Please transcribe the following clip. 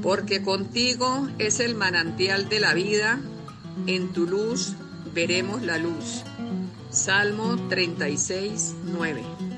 porque contigo es el manantial de la vida, en tu luz veremos la luz. Salmo 36, 9.